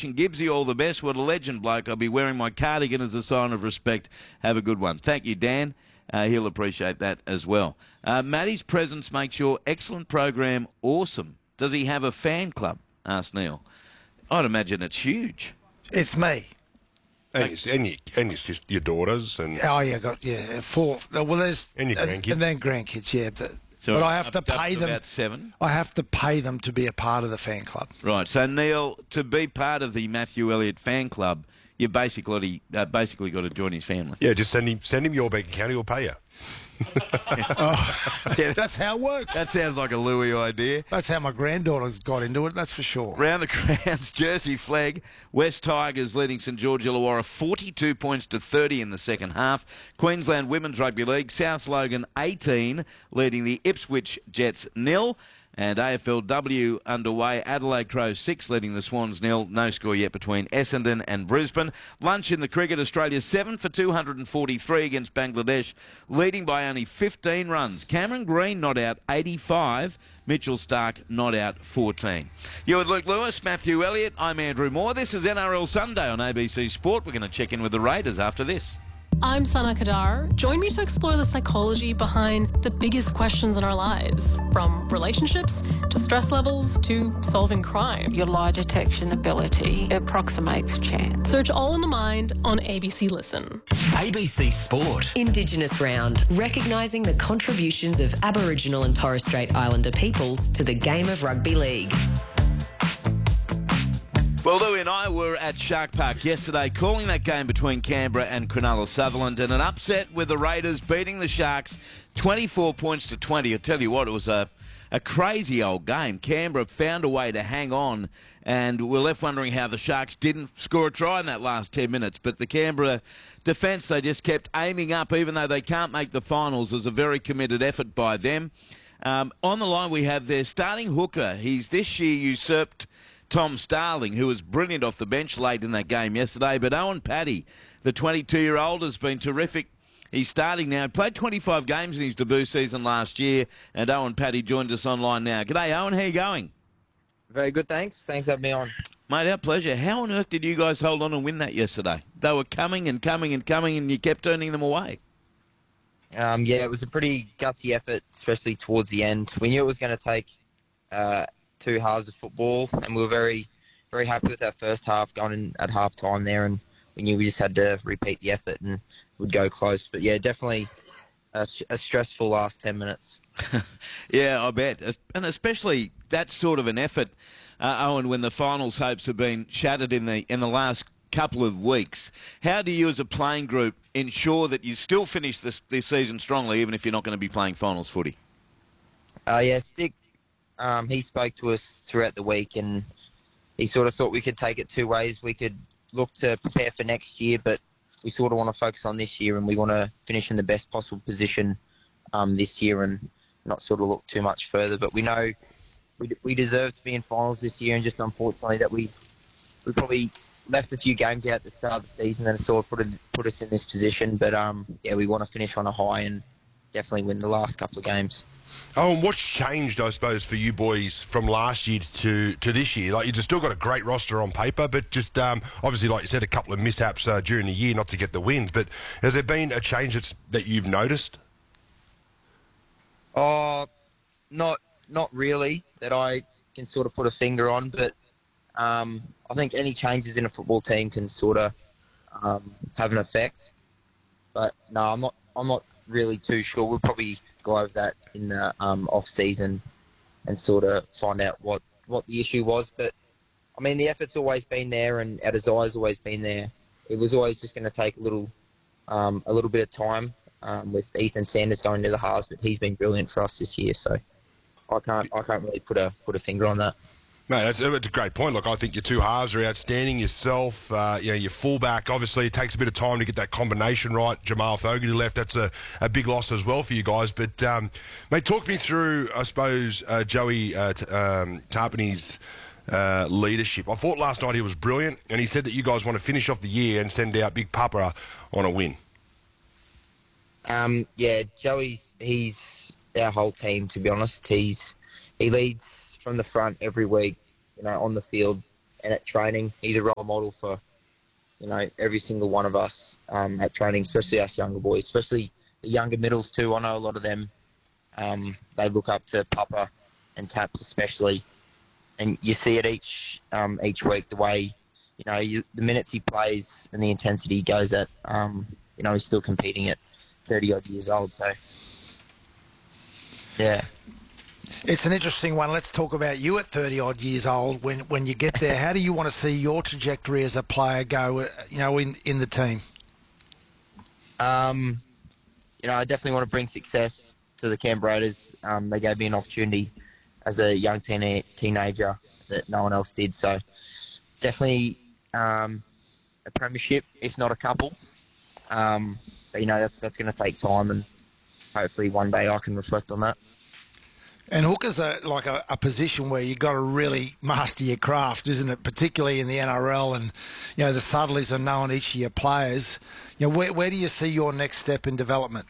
wishing Gibbsy all the best. What a legend, bloke. I'll be wearing my cardigan as a sign of respect. Have a good one. Thank you, Dan. He'll appreciate that as well. Matty's presence makes your excellent program awesome. Does he have a fan club? Asked Neil. I'd imagine it's huge. It's me. And your sister, your daughters, and four. Well, there's and your grandkids, and then grandkids. Yeah, but So I have to pay them. About 7. I have to pay them to be a part of the fan club. Right. So Neil, to be part of the Matthew Elliott fan club, you basically got to join his family. Yeah, just send him your bank account. He'll pay you. Yeah, that's how it works. That sounds like a Louis idea. That's how my granddaughters got into it, that's for sure. Round the grounds, Jersey flag. West Tigers leading St George Illawarra 42 points to 30 in the second half. Queensland Women's Rugby League, South Logan 18, leading the Ipswich Jets 0. And AFLW underway. Adelaide Crows 6, leading the Swans 0. No score yet between Essendon and Brisbane. Lunch in the cricket. Australia 7 for 243 against Bangladesh, leading by only 15 runs. Cameron Green not out 85. Mitchell Stark not out 14. You're with Luke Lewis, Matthew Elliott. I'm Andrew Moore. This is NRL Sunday on ABC Sport. We're going to check in with the Raiders after this. I'm Sana Kadar. Join me to explore the psychology behind the biggest questions in our lives, from relationships to stress levels to solving crime. Your lie detection ability approximates chance. Search All in the Mind on ABC Listen. ABC Sport. Indigenous Round, recognising the contributions of Aboriginal and Torres Strait Islander peoples to the game of rugby league. Well, Louie and I were at Shark Park yesterday calling that game between Canberra and Cronulla Sutherland, and an upset with the Raiders beating the Sharks 24 points to 20. I tell you what, it was a crazy old game. Canberra found a way to hang on, and we're left wondering how the Sharks didn't score a try in that last 10 minutes. But the Canberra defence, they just kept aiming up, even though they can't make the finals. It was a very committed effort by them. On the line we have their starting hooker. He's this year usurped Tom Starling, who was brilliant off the bench late in that game yesterday. But Owen Paddy, the 22-year-old, has been terrific. He's starting now. He played 25 games in his debut season last year, and Owen Paddy joined us online now. G'day, Owen. How you going? Very good, thanks. Thanks for having me on. Mate, our pleasure. How on earth did you guys hold on and win that yesterday? They were coming and coming and coming, and you kept turning them away. Yeah, it was a pretty gutsy effort, especially towards the end. We knew it was going to take 2 halves of football, and we were very, very happy with our first half going in at half time there, and we knew we just had to repeat the effort and would go close. But yeah, definitely a stressful last 10 minutes. Yeah, I bet. And especially that sort of an effort, Owen, when the finals hopes have been shattered in the last couple of weeks. How do you as a playing group ensure that you still finish this season strongly, even if you're not going to be playing finals footy? Stick, he spoke to us throughout the week, and he sort of thought we could take it 2 ways. We could look to prepare for next year, but we sort of want to focus on this year, and we want to finish in the best possible position this year and not sort of look too much further. But we know we deserve to be in finals this year, and just unfortunately that we probably left a few games out at the start of the season and sort of put us in this position. But we want to finish on a high and definitely win the last couple of games. Oh, and what's changed, I suppose, for you boys from last year to this year? Like, you've still got a great roster on paper, but just obviously, like you said, a couple of mishaps during the year not to get the wins. But has there been a change that you've noticed? Not really that I can sort of put a finger on, but I think any changes in a football team can sort of have an effect. But no, I'm not really too sure. We'll probably go over that in the off season and sort of find out what the issue was. But I mean, the effort's always been there, and our desire's always been there. It was always just going to take a little bit of time with Ethan Sanders going to the halves, but he's been brilliant for us this year. So I can't really put a finger on that. No, that's a great point. Look, I think your 2 halves are outstanding. Yourself, your fullback, obviously it takes a bit of time to get that combination right. Jamal Fogarty left. That's a big loss as well for you guys. But, mate, talk me through, I suppose, Joey Tarpany's leadership. I thought last night he was brilliant, and he said that you guys want to finish off the year and send out Big Papa on a win. He's our whole team, to be honest. He leads from the front every week, on the field, and at training. He's a role model for, every single one of us at training, especially us younger boys, especially the younger middles too. I know a lot of them, they look up to Papa and Taps especially, and you see it each week, the way, the minutes he plays and the intensity he goes at, he's still competing at 30-odd years old, so, yeah. It's an interesting one. Let's talk about you at 30-odd years old. When you get there, how do you want to see your trajectory as a player go, in the team? I definitely want to bring success to the Canberra Raiders. They gave me an opportunity as a young teenager that no one else did. So definitely a premiership, if not a couple. But, that's going to take time, and hopefully one day I can reflect on that. And hooker's a position where you've got to really master your craft, isn't it? Particularly in the NRL, and the subtleties are known each of your players. Where do you see your next step in development?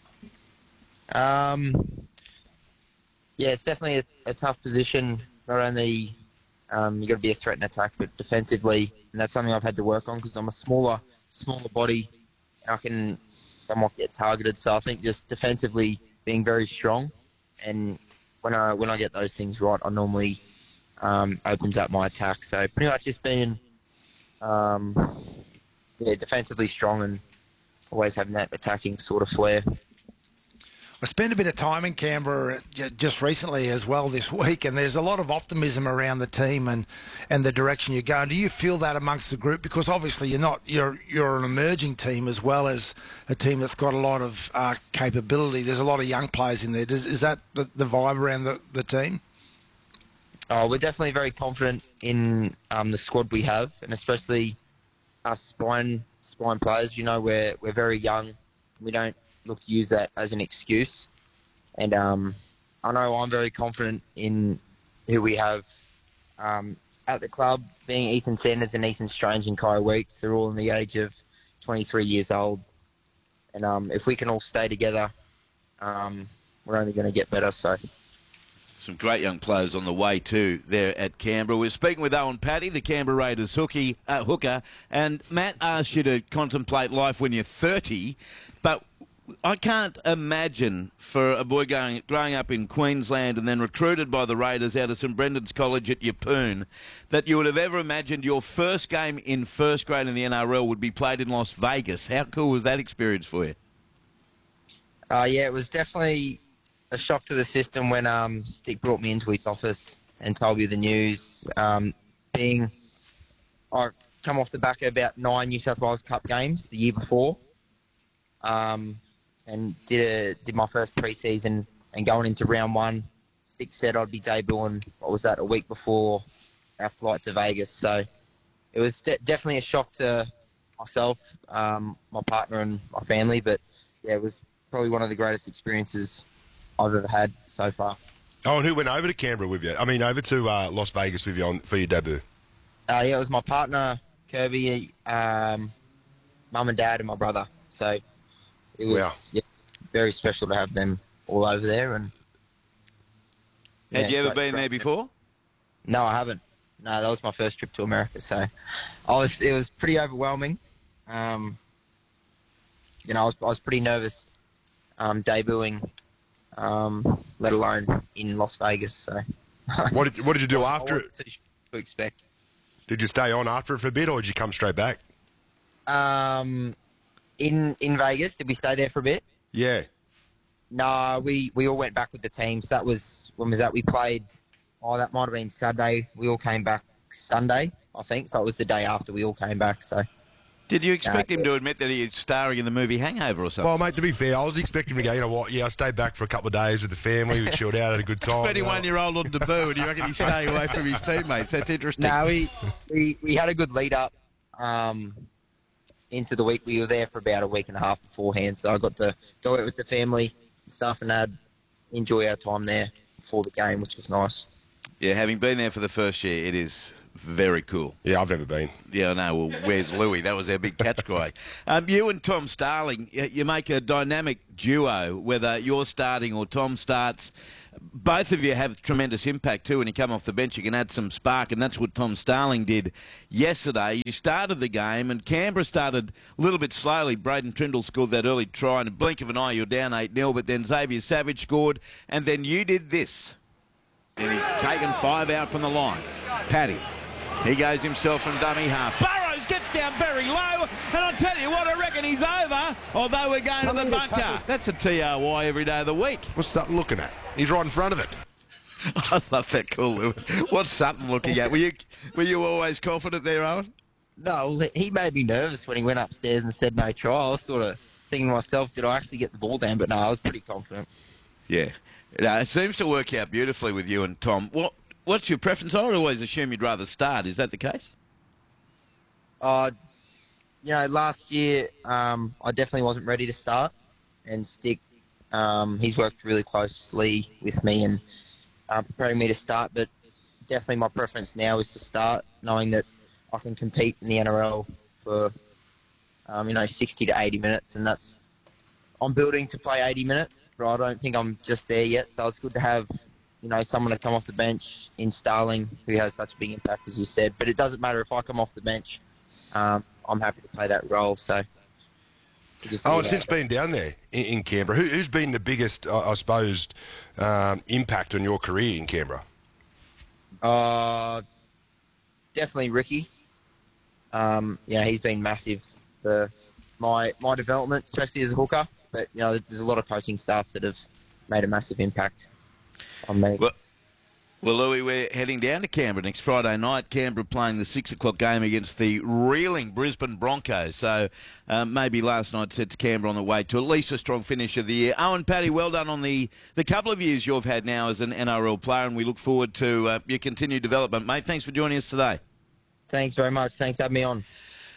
It's definitely a tough position. Not only you got to be a threat in attack, but defensively, and that's something I've had to work on because I'm a smaller body, and I can somewhat get targeted. So I think just defensively being very strong, and when I get those things right, I normally opens up my attack. So pretty much just being defensively strong and always having that attacking sort of flair. I spent a bit of time in Canberra just recently as well this week, and there's a lot of optimism around the team and the direction you're going. Do you feel that amongst the group? Because obviously you're an emerging team as well as a team that's got a lot of capability. There's a lot of young players in there. Is that the vibe around the team? Oh, we're definitely very confident in the squad we have, and especially us spine players. We're very young. We don't look to use that as an excuse. And I know I'm very confident in who we have at the club, being Ethan Sanders and Ethan Strange and Kai Weeks. They're all in the age of 23 years old. And if we can all stay together, we're only going to get better. So some great young players on the way too there at Canberra. We're speaking with Owen Paddy, the Canberra Raiders hooker. And Matt asked you to contemplate life when you're 30, but I can't imagine for a boy growing up in Queensland and then recruited by the Raiders out of St Brendan's College at Yeppoon that you would have ever imagined your first game in first grade in the NRL would be played in Las Vegas. How cool was that experience for you? It was definitely a shock to the system when Stick brought me into his office and told me the news. I come off the back of about 9 New South Wales Cup games the year before. And did my first pre-season, and going into round one, Stick said I'd be debuting, a week before our flight to Vegas. So it was definitely a shock to myself, my partner and my family, but it was probably one of the greatest experiences I've ever had so far. Oh, and who went over to Canberra with you? Over to Las Vegas with you for your debut? It was my partner, Kirby, mum and dad and my brother. So it was very special to have them all over there. And had you ever been there before? No, I haven't. No, that was my first trip to America. So it was pretty overwhelming. I was pretty nervous debuting, let alone in Las Vegas. So what did you do after it? To expect. Did you stay on after it for a bit, or did you come straight back? In Vegas, did we stay there for a bit? Yeah. No, we all went back with the teams. That was, when was that? We played, that might have been Saturday. We all came back Sunday, I think. So it was the day after we all came back. So. Did you expect him to admit that he's starring in the movie Hangover or something? Well, mate, to be fair, I was expecting him to go, I stayed back for a couple of days with the family. We chilled out, had a good time. 21-year-old on debut, and you reckon he's staying away from his teammates? That's interesting. No, we had a good lead up into the week. We were there for about a week and a half beforehand, so I got to go out with the family and stuff and enjoy our time there before the game, which was nice. Yeah, having been there for the first year, it is Very cool. Yeah, I've never been. Yeah, I know. Well, where's Louis? That was our big catch cry. You and Tom Starling, you make a dynamic duo, whether you're starting or Tom starts. Both of you have tremendous impact too. When you come off the bench, you can add some spark, and that's what Tom Starling did yesterday. You started the game, and Canberra started a little bit slowly. Braden Trindle scored that early try, and in a blink of an eye, you're down 8-0, but then Xavier Savage scored, and then you did this. And he's taken 5 out from the line. Paddy. He goes himself from dummy half. Burrows gets down very low, and I'll tell you what, I reckon he's over, although we're going to the bunker. That's a TRY every day of the week. What's Sutton looking at? He's right in front of it. I love that call, Lewis. What's Sutton looking at? Were you always confident there, Owen? No, he made me nervous when he went upstairs and said no try. I was sort of thinking to myself, did I actually get the ball down? But no, I was pretty confident. Yeah. No, it seems to work out beautifully with you and Tom. What's your preference? I would always assume you'd rather start. Is that the case? Last year I definitely wasn't ready to start, and Stick, he's worked really closely with me and preparing me to start, but definitely my preference now is to start, knowing that I can compete in the NRL for 60 to 80 minutes, and I'm building to play 80 minutes, but I don't think I'm just there yet, so it's good to have someone to come off the bench in Starling who has such a big impact, as you said. But it doesn't matter if I come off the bench. I'm happy to play that role. So. Since being down there in Canberra, who's been the biggest, I suppose, impact on your career in Canberra? Definitely Ricky. He's been massive for my development, especially as a hooker. But there's a lot of coaching staff that have made a massive impact on me. Well, Louis, we're heading down to Canberra next Friday night. Canberra playing the 6 o'clock game against the reeling Brisbane Broncos. So maybe last night set to Canberra on the way to at least a strong finish of the year. Owen, Paddy, well done on the couple of years you've had now as an NRL player, and we look forward to your continued development. Mate, thanks for joining us today. Thanks very much. Thanks for having me on.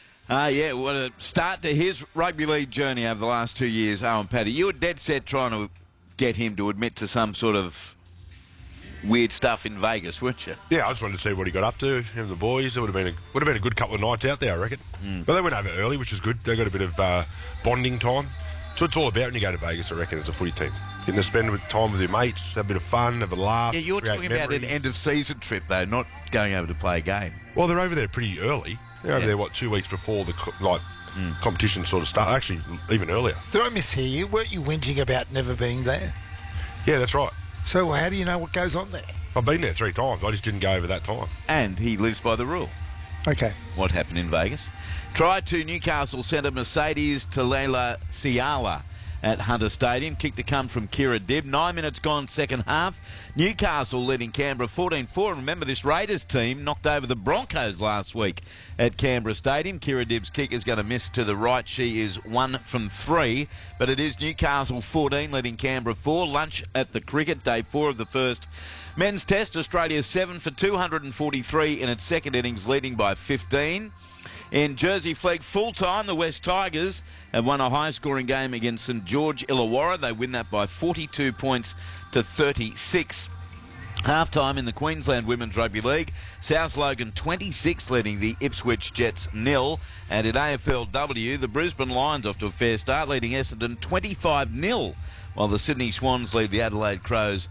What a start to his rugby league journey over the last 2 years, Owen, Paddy. You were dead set trying to get him to admit to some sort of weird stuff in Vegas, weren't you? Yeah, I just wanted to see what he got up to, him and the boys. It would have been a good couple of nights out there, I reckon. But they went over early, which is good. They got a bit of bonding time. That's what it's all about when you go to Vegas, I reckon, as a footy team. Getting to spend time with your mates, have a bit of fun, have a laugh. Yeah, you're talking about an end-of-season trip, though, not going over to play a game. Well, they're over there pretty early. They're over there, 2 weeks before the competition sort of starts. Actually, even earlier. Did I mishear you? Weren't you whinging about never being there? Yeah, that's right. So how do you know what goes on there? I've been there 3 times. I just didn't go over that time. And he lives by the rule. Okay. What happened in Vegas? Try to Newcastle centre Mercedes Talela Siala at Hunter Stadium. Kick to come from Kira Dibb. 9 minutes gone second half. Newcastle leading Canberra 14-4. And remember, this Raiders team knocked over the Broncos last week at Canberra Stadium. Kira Dibb's kick is going to miss to the right. She is 1 from 3. But it is Newcastle 14 leading Canberra 4. Lunch at the cricket. Day 4 of the first men's test. Australia 7 for 243 in its second innings, leading by 15. In Jersey Flegg full-time, the West Tigers have won a high-scoring game against St George Illawarra. They win that by 42 points to 36. Half-time in the Queensland Women's Rugby League, South Logan 26 leading the Ipswich Jets 0. And in AFLW, the Brisbane Lions off to a fair start, leading Essendon 25-0, while the Sydney Swans lead the Adelaide Crows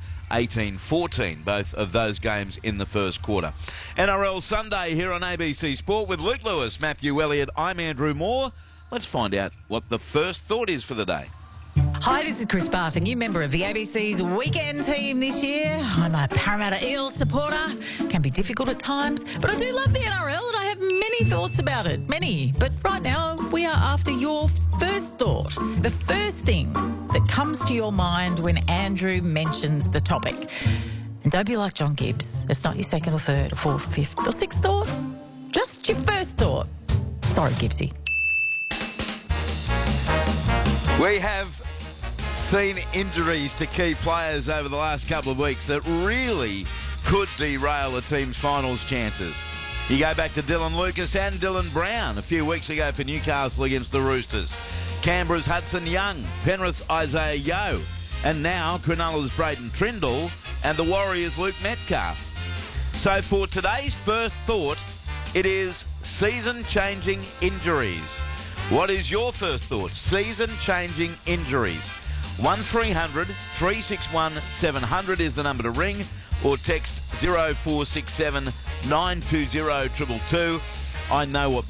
18-14, both of those games in the first quarter. NRL Sunday here on ABC Sport with Luke Lewis, Matthew Elliott. I'm Andrew Moore. Let's find out what the first thought is for the day. Hi, this is Chris Barth, a new member of the ABC's weekend team this year. I'm a Parramatta Eels supporter. Can be difficult at times, but I do love the NRL and I have many thoughts about it. Many. But right now, we are after your first thought. The first thing that comes to your mind when Andrew mentions the topic. And don't be like John Gibbs. It's not your second or third or fourth, fifth or sixth thought. Just your first thought. Sorry, Gibbsy. We have seen injuries to key players over the last couple of weeks that really could derail a team's finals chances. You go back to Dylan Lucas and Dylan Brown a few weeks ago for Newcastle against the Roosters. Canberra's Hudson Young, Penrith's Isaiah Yeo, and now Cronulla's Braden Trindle and the Warriors' Luke Metcalf. So for today's first thought, it is season-changing injuries. What is your first thought? Season-changing injuries. 1300 361 700 is the number to ring, or text 0467 920 222. I know what